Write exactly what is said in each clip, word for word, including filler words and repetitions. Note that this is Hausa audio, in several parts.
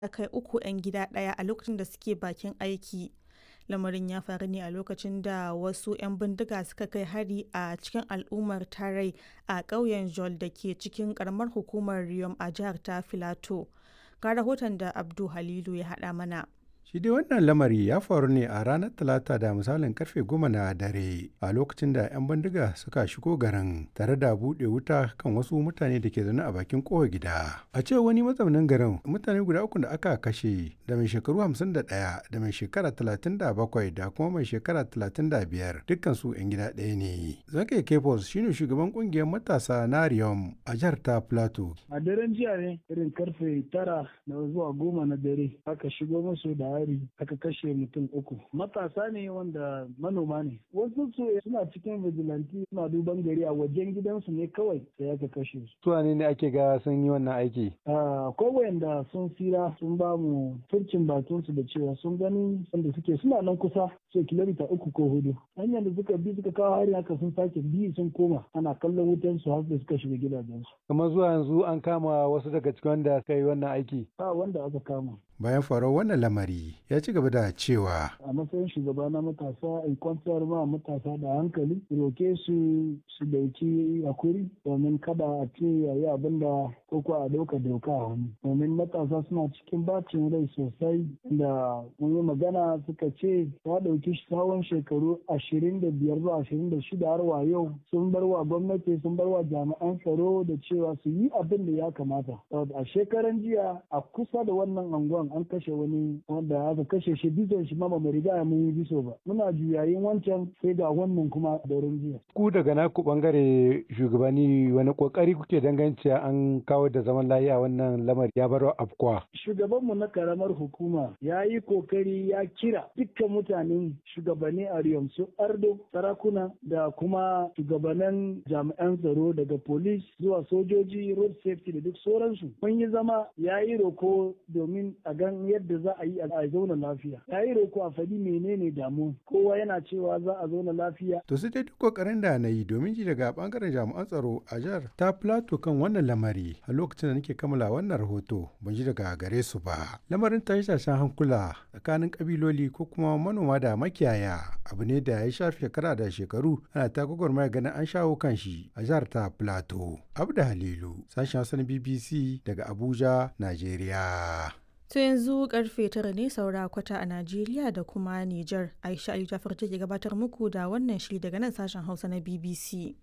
kai uku 'yan gida ɗaya a lokacin da suke bakin aiki. Lamarin ya faru ne a lokacin da wasu 'yan bindiga suka kai hari a cikin al'ummar Tarai a ƙauyen Jol da ke cikin ƙaramar hukumar Riyom a jihar ta Filato. Ga rahoton da Abdu Halilu ya haɗa mana. Shi dai wannan lamari ya faru ne a ranar Talata da misalin karfe goma na dare a lokacin da 'yan bindiga suka shigo garin tare da buɗe wuta kan wasu mutane da ke zaune a bakin kowa gida. A ce wani mazaunin garin mutane guda uku da aka kashe da mai shekaru hamsin da ɗaya da mai shekara talatin da bakwai da kuma mai shekara talatin da biyar dukkan su 'yan gida ɗaya ne. Zake Kefos shine shugaban kungiyar matasa na Riyom a jihar ta Plateau. A daren jiya ne irin karfe tara na zuwa goma na dare aka shigo musu da hari aka kashe mutum uku. Matasa ne wanda manoma ne. Wasu su suna cikin vigilante suna duban gari a wajen gidansu ne kawai sai aka kashe su. Su ne ne ake ga sun yi wannan aiki? Akwai wayanda sun tsira sun ba mu furcin bakinsu da cewa sun gani wanda suke suna nan kusa sai kilomita uku ko hudu. Hanyar da suka bi suka kawo hari haka sun sake bi sun koma ana kallon wutan su har da suka shiga gidajensu. Kamar zuwa yanzu an kama wasu daga cikin wanda suka yi wannan aiki? Ba wanda aka kama. Bayan faruwar wannan lamari ya ci gaba da cewa a matsayin shugaba na matasa in kwantar ma matasa da hankali roke su su dauki hakuri domin kada a ce yayi abin da ko a dauka doka a hannu domin matasa suna cikin bacin rai sosai da mun yi magana suka ce ya dauki tsawon shekaru ashirin da biyar zuwa ashirin da shida har wa yau sun bar wa gwamnati sun bar wa jami'an tsaro da cewa su yi abin da ya kamata a shekaran jiya a kusa da wannan anguwan an kashe wani wanda aka kashe shi bison shi ma ba mu riga mun yi biso ba muna juyayin wancan sai ga wannan kuma daren jiya. Ku daga naku bangare shugabanni wani kokari kuke dangance an kawo da zaman lafiya wannan lamari ya baro afkwa. Shugabanmu na karamar hukuma ya yi kokari ya kira dukkan mutanen shugabanni a Riyom su Ardo sarakuna da kuma shugabannin jami'an tsaro daga police zuwa sojoji road safety da duk sauransu. Mun yi zama ya yi roko domin a gan yadda za a yi a zauna lafiya. Ya yi roko a faɗi menene damu. Kowa yana cewa za a zauna lafiya. To sai dai duk kokarin da na yi domin ji daga bangaren jami'an tsaro a jihar ta Plateau kan wannan lamari a lokacin da nake kammala wannan rahoto ban ji daga gare su ba. Lamarin tashe-tashen hankula tsakanin kabiloli ko kuma manoma da makiyaya abu ne da ya shafi shekara da shekaru ana ta gwagwarmaya ganin an shawo kan shi a jihar ta Plateau. Abda Halilu sashen Hausa na B B C daga Abuja, Najeriya. To yanzu karfe tara ne saura kwata a Najeriya da kuma Nijar. Aisha Ali Jafar take gabatar muku da wannan shiri daga nan sashen Hausa na B B C.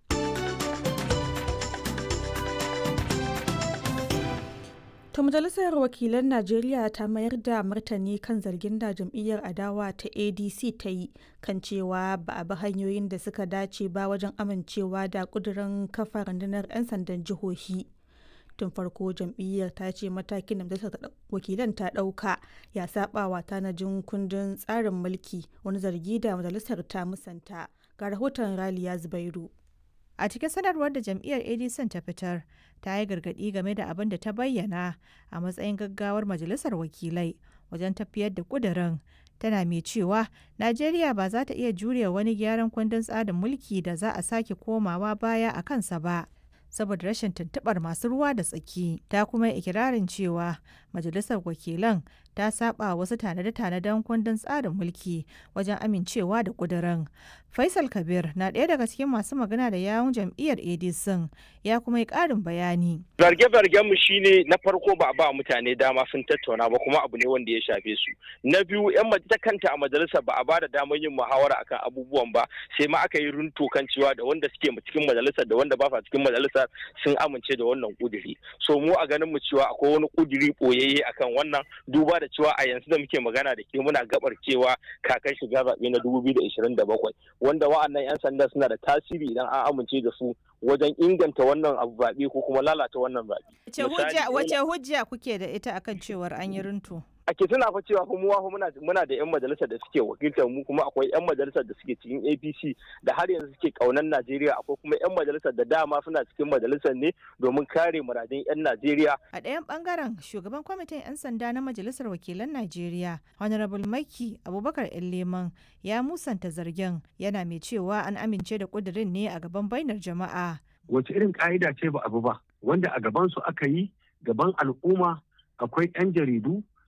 To Majalisar Wakilan Najeriya ta mayar da martani kan zargin da jam'iyyar adawa ta A D C ta yi kan cewa ba a bi hanyoyin da suka dace ba wajen amincewa da ƙudurin kafa rundunar 'yan sandan jihohi. Tun farko jam'iyyar ta ce matakin da majalisar wakilan ta ɗauka ya saba wa tanajin kundin tsarin mulki wani zargi da majalisar ta musanta. Ga rahoton Raliya Zubairu. A cikin sanarwar da jam'iyyar A D C ta fitar, ta yi gargaɗi game da abin da ta bayyana a matsayin gaggawar majalisar wakilai wajen tafiyar da ƙudurin. Tana mai cewa Najeriya ba za ta iya jure wani gyaran kundin tsarin mulki da za a sake komawa baya a kansa ba. Saboda rashin tuntuɓar masu ruwa da tsaki, ta kuma yi ikirarin cewa majalisar wakilan ta saba wasu tanade-tanaden kundin tsarin mulki wajen amincewa da ƙudurin. Faisal Kabir na ɗaya daga cikin masu magana da yawun jam'iyyar A D C ya kuma yi ƙarin bayani. Zarge-zargen mu shine na farko ba a ba mutane dama sun tattauna ba kuma abu ne wanda ya shafe su. Na biyu, yan majalisa kanta a majalisar ba a ba da damar yin muhawara akan abubuwan ba, sai ma aka yi runto kan cewa da wanda suke cikin majalisar da wanda ba sa cikin majalisar sun amince da wannan kuduri. So mu a ganin mu cewa akwai wani kuduri boyayye akan wannan, duba da cewa a yanzu da muke magana da ke muna gabar cewa kakan shiga zaɓe na dubu biyu da ashirin da bakwai, wanda wa'annan 'yan sanda suna da tasiri idan an amince da su wajen inganta wannan abu zaɓe ko kuma lalata wannan zaɓe. Wace hujja kuke da ita akan cewar an yi runtu? Ake tuna fa cewa kuma muna muna da yan majalisar da suke wakiltar mu, kuma akwai yan majalisar da suke cikin A P C da har yanzu suke kaunan Najeriya, akwai kuma yan majalisar da dama suna cikin majalisar ne domin kare muradun yan Najeriya. A ɗayan bangaren shugaban kwamitin yan sanda na majalisar wakilan Najeriya Honorable Maiki Abubakar Leman ya musanta zargin, yana mai cewa an amince da kudirin ne a gaban bainar jama'a. Wace irin ka'ida ce ba abu ba wanda a gaban su aka yi, gaban al'umma, akwai yan jaridu,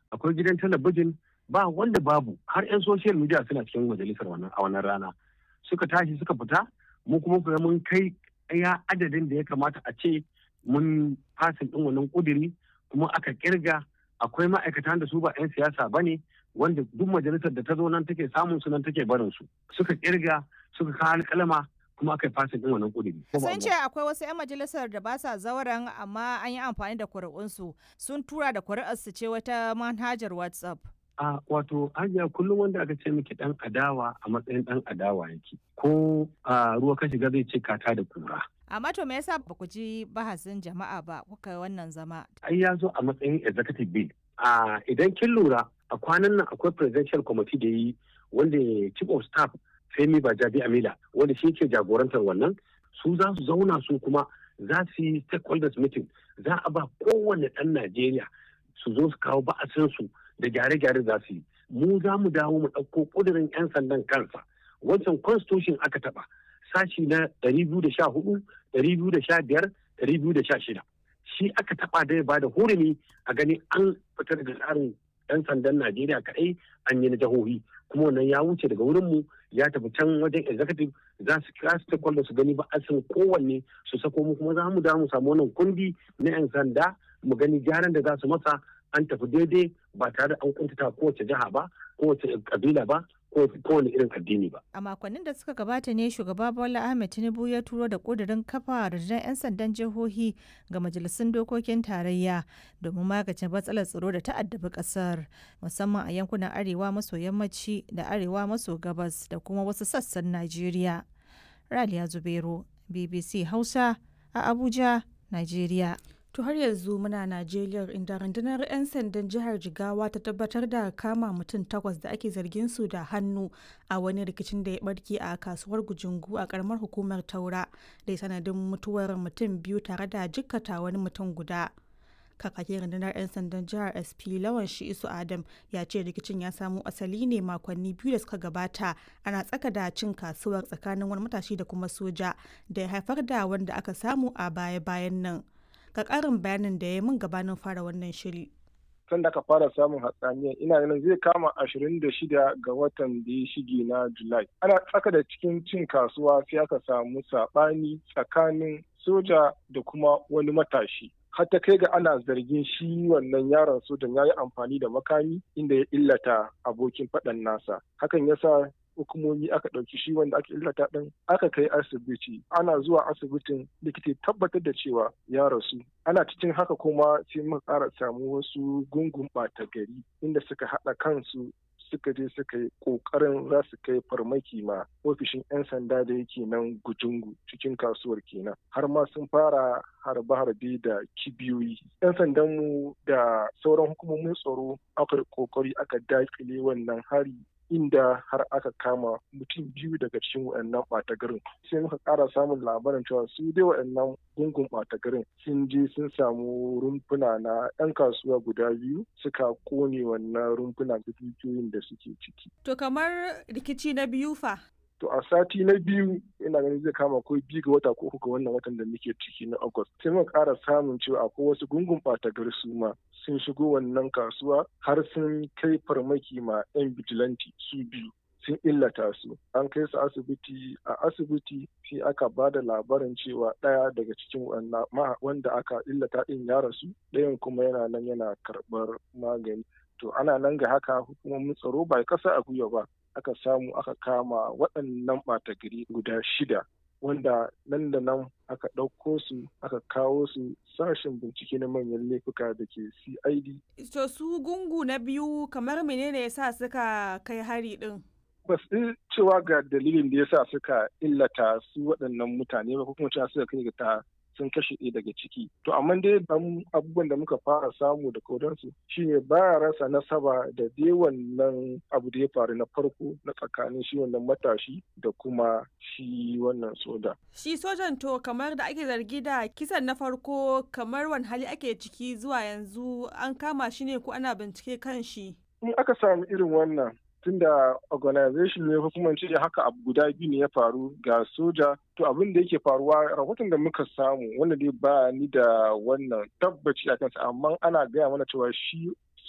akwai gidan talabijin, ba wanda babu, har 'yan social media suna cikin majalisar wannan a wannan rana suka tashi suka fita. Mu kuma kuma mun kai ya adadin da ya kamata a ce mun fasin ɗin wannan ƙudiri, kuma aka kirga. Akwai ma'aikatan da su ba 'yan siyasa ba ne, wanda duk majalisar da ta zo nan take samun su nan take barin su, suka kirga suka kawo alƙalama kuma aka yi fasin ɗin wannan ƙudiri. Sun ce akwai wasu 'yan majalisar da ba sa zauren amma an yi amfani da kuri'unsu, sun tura da kuri'arsu ce wata manhajar WhatsApp. A wato hajiya, kullum wanda aka ce miki dan adawa a matsayin dan adawa yake, ko a ruwa ka shiga zai ce kata da kura. Amma to me yasa ba ku ji bahasin jama'a ba kuka wannan zama? Ai ya zo a matsayin executive bill. A idan kin lura a kwanan nan akwai presidential committee da yi wanda chief of staff Femi Bajabi Amila wanda shi ke jagorantar wannan, su za su zauna su kuma za su yi stakeholders meeting, za a ba kowane ɗan Najeriya su zo su kawo ba'asin su da gyare-gyare za su yi. Mu za mu dawo mu ɗauko ƙudurin 'yan sandan kansa. Wancan constitution aka taɓa sashi na ɗari biyu da sha hudu, ɗari biyu da sha biyar, ɗari biyu da sha shida. Shi aka taɓa da ya bada hurumi a gani an fitar da tsarin 'yan sandan Najeriya kaɗai an yi na jihohi. Kuma wannan ya wuce daga wurinmu ya tafi can wajen executive, za su kira stakeholders su gani ba'asin kowanne su sako mu, kuma za mu dawo mu samu wannan kundi na 'yan sanda mu gani gyaran da za su masa an tafi daidai ba tare da an kuntata kowace jiha ba, kowace kabila ba, ko kowane irin addini ba. A makonnin da suka gabata ne shugaba Bola Ahmed Tinubu ya turo da kudirin kafa rundunar 'yan sandan jihohi ga majalisun dokokin tarayya domin magance matsalar tsaro da ta'addabi kasar, musamman a yankunan arewa maso yammaci da arewa maso gabas da kuma wasu sassan Najeriya. Raliya Zubairu, B B C Hausa a Abuja, Najeriya. To har yanzu muna Najeriya, inda rundunar 'yan sandan jihar Jigawa ta tabbatar da kama mutum takwas da ake zargin su da hannu a wani rikicin da ya barke a kasuwar Gujungu a karamar hukumar Taura, da sanadin mutuwar mutum biyu tare da jikkata wani mutum guda. Kakakin rundunar 'yan sandan jihar S P Lawan Shi'isu Adam ya ce rikicin ya samo asali ne makonni biyu da suka gabata, ana tsaka da cin kasuwar tsakanin wani matashi da kuma soja, da ya haifar da wanda aka samu a baya-bayan nan. Ga ƙarin bayanin da ya mun gabanin fara wannan shiri. Tun da aka fara samun hatsaniya ina ganin zai kama ashirin da shida ga watan da ya shige na Julai. Ana tsaka da cikin cin kasuwa sai aka samu saɓani tsakanin soja da kuma wani matashi. Har ta kai ga ana zargin shi wannan yaron sojan ya yi amfani da makami inda ya illata abokin faɗan nasa. Hakan ya sa hukumomi aka ɗauki shi wanda aka illata ɗin aka kai asibiti. Ana zuwa asibitin likita tabbatar da cewa ya rasu. Ana cikin haka kuma sai muka ƙara samu wasu gungun ɓata gari inda suka haɗa kansu suka je suka yi ƙoƙarin za su kai farmaki ma ofishin 'yan sanda da yake nan Gujungu cikin kasuwar kenan. Har ma sun fara harbe-harbe da kibiyoyi. 'Yan sandanmu da sauran hukumomin tsaro aka yi ƙoƙari aka daƙile wannan hari, inda har aka kama mutum biyu daga cikin waɗannan ɓata garin. Sai muka ƙara samun labarin cewa su dai waɗannan gungun ɓata garin sun je sun samu rumfuna na 'yan kasuwa guda biyu suka kone wannan rumfuna da dukiyoyin da suke ciki. To kamar rikici na biyu fa? To a sati na biyu ina ganin zai kama ko biyu ga wata ko uku ga wannan watan da muke ciki na August. Sai muka ƙara samun cewa akwai wasu gungun ɓata gari su ma sun shigo wannan kasuwa har sun kai farmaki ma 'yan bijilanti su biyu. Sun illata su, an kai su asibiti, a asibiti sai aka ba da labarin cewa ɗaya daga cikin wanda aka illata ɗin ya rasu, ɗayan kuma yana nan yana karɓar magani. To ana nan ga haka hukumomin tsaro ba kasa a gwiwa ba, aka samu aka kama waɗannan ɓata gari guda shida, wanda nan da nan aka ɗauko su aka kawo su sashen bincike na manyan laifuka da ke C I D. To su gungu na biyu kamar menene yasa suka kai hari ɗin? Ba su cewa ga dalilin da yasa suka illata su waɗannan mutane ba, ko kuma cewa suka kai ga ta sun kashe ɗaya daga ciki. To amma dai abubuwan da muka fara samu da kodansu shine baya rasa nasaba da dai wannan abu da ya faru na farko na tsakanin shi wannan matashi da kuma shi wannan soja. Shi sojan to kamar da ake zargi da kisan na farko kamar wani hali ake ciki zuwa yanzu, an kama shi ne ko ana bincike kan shi? In aka samu irin wannan tunda organization ne hukumar ce haka abu guda biyu ne ya faru ga soja, to abin da yake faruwa rahoton da muka samu wanda dai ba ni da wannan tabbaci a kansa, amma ana gaya mana cewa shi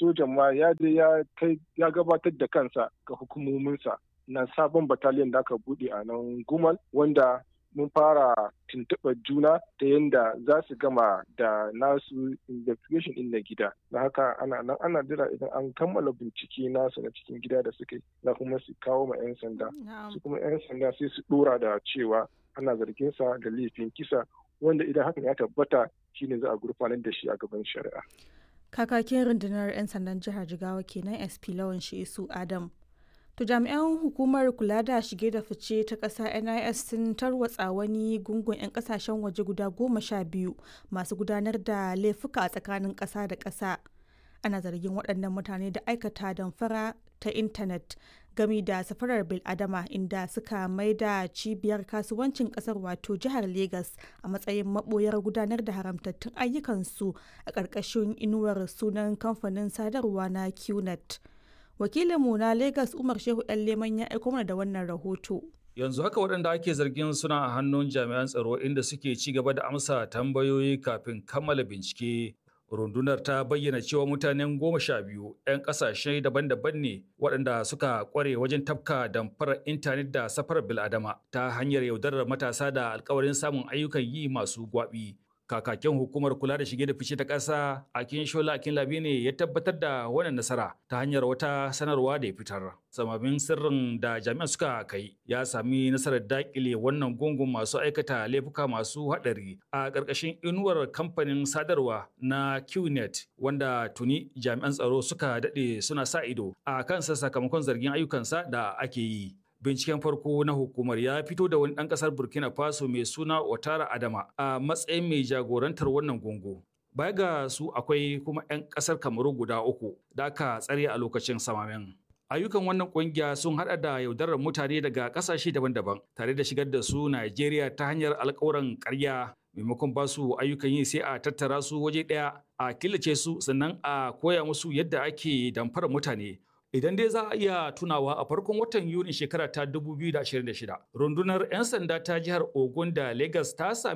sojan ma ya je ya kai ya gabatar da kansa ga hukumominsa na sabon bataliyan da aka buɗe a nan Gumal, wanda mun fara tuntuɓar juna ta yadda za su gama da nasu investigation ɗin na gida. Da haka ana nan ana jira idan an kammala bincike nasu na cikin gida da suka yi za kuma su kawo ma 'yan sanda. Su kuma 'yan sanda sai su ɗora da cewa ana zargin sa da laifin kisa, wanda idan hakan ya tabbata shine za a gurfanar da shi a gaban shari'a. Kakakin rundunar 'yan sandan jihar Jigawa kenan S P Lawan Shisu Adam. To jami'an hukumar kula da shige da fice ta ƙasa N I S sun tarwatsa wani gungun 'yan ƙasashen waje guda goma sha biyu masu gudanar da laifuka a tsakanin ƙasa da ƙasa. Ana zargin waɗannan mutane da aikata damfara ta intanet gami da safarar bil'adama, inda suka mai da cibiyar kasuwancin ƙasar wato jihar Legas a matsayin maɓoyar gudanar da haramtattun ayyukansu a ƙarƙashin inuwar sunan kamfanin sadarwa na Q net. Wakilinmu na Lagos Umar Shehu ɗan Leman ya aiko mana da wannan rahoto. Yanzu haka waɗanda ake zargin suna a hannun jami'an tsaro inda suke ci gaba da amsa tambayoyi kafin kammala bincike. Rundunar ta bayyana cewa mutanen goma sha biyu 'yan ƙasashe daban-daban ne waɗanda suka ƙware wajen tafka damfarar intanet da safarar bil'adama ta hanyar yaudarar matasa da alkawarin samun ayyukan yi masu gwaɓi. Kakakin hukumar kula da shige da fice ta ƙasa Akinshola Akinlabi ne ya tabbatar da wannan nasara ta hanyar wata sanarwa da ya fitar. Samamin sirrin da jami'an suka kai ya sami nasarar daƙile wannan gungun masu aikata laifuka masu haɗari a ƙarƙashin inuwar kamfanin sadarwa na Q net, wanda tuni jami'an tsaro suka daɗe suna sa ido a kansa sakamakon zargin ayyukansa da ake yi. Binciken farko na hukumar ya fito da wani ɗan ƙasar Burkina Faso mai suna Ouattara Adama a matsayin mai jagorantar wannan gungu. Baya ga su akwai kuma 'yan ƙasar Kamaru guda uku da aka tsare a lokacin samamen. Ayyukan wannan ƙungiya sun haɗa da yaudarar mutane daga ƙasashe daban-daban tare da shigar da su Najeriya ta hanyar alƙawuran ƙarya. Maimakon ba su ayyukan yi sai a tattara su waje ɗaya, a killace su sannan a koya musu yadda ake damfara mutane. Idan dai za a iya tunawa a farkon watan Yuni shekara ta dubu biyu da ashirin da shida, rundunar 'yan sanda ta jihar Ogun da Lagos ta sami